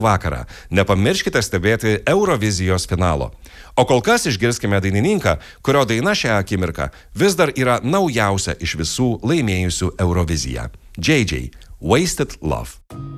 vakarą. Nepamirškite stebėti Eurovizijos finalo. O kol kas išgirskime dainininką, kurio daina šią akimirką vis dar yra naujausia iš visų laimėjusių Euroviziją. JJ, Wasted Love.